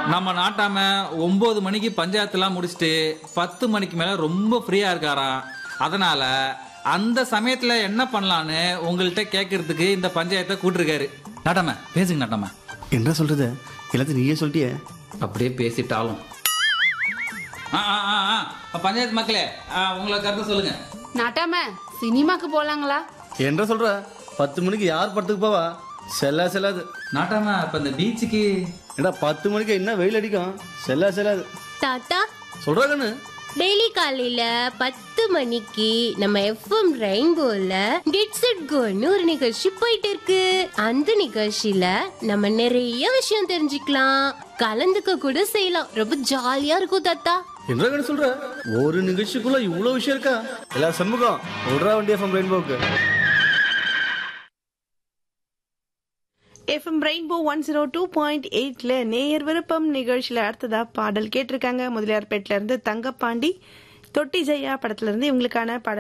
நம்ம நாட்டாம 9 மணிக்கு பஞ்சாயத்துலாம் முடிச்சுட்டு 10 மணிக்கு மேல ரொம்ப ஃப்ரீயா இருக்காராம். அதனால அந்த சமயத்துல என்ன பண்ணலான்னு உங்கள்கிட்ட கேட்கறதுக்கு இந்த பஞ்சாயத்தை கூட்டிருக்காரு. நாட்டாம பேசுங்க நாட்டாம. என்ன சொல்றது, எல்லாத்தையும் நீயே சொல்லிட்டியே. அப்படியே பேசிட்டாலும் பஞ்சாயத்து மக்களே, உங்களை கருத்து சொல்லுங்க. நாட்டாம சினிமாக்கு போலாங்களா? என்ன சொல்ற, 10 மணிக்கு யார் படத்துக்கு போவா? செல்லாது. நாட்டாம இப்ப இந்த பீச்சுக்கு ஏடா 10 மணிக்கு என்ன வெயில் அடிக்கும், செல்லாது. தாத்தா சொல்றா கண்ணு. டெய்லி காலையில 10 மணிக்கு நம்ம எஃப்எம் ரெயின்போல கெட்ஸ் இட் கோன்னு ஒரு நிகழ்ச்சி போயிட்டு இருக்கு. அந்த நிகழ்ச்சியில நம்ம நிறைய விஷயம் தெரிஞ்சுக்கலாம், கலந்துக்க கூட செய்யலாம். ரொம்ப ஜாலியா இருக்கும் தாத்தா. என்ன கண்ணு சொல்ற, ஒரு நிகழ்ச்சிக்குள்ள இவ்வளவு விஷயம் இருக்கா? எல்லா சண்முகம் விடுறா வண்டி எஃப்எம் ரெயின்போக்கு. எஃப்எம் ரெயின்போ 102.8ல நேயர் விருப்பம் நிகழ்ச்சியில அடுத்ததா பாடல் கேட்டிருக்காங்க. முதலியார்பேட்ல இருந்து தங்கப்பாண்டி, தொட்டி ஜெயா படத்துல இருந்து இவங்களுக்கான பாடல்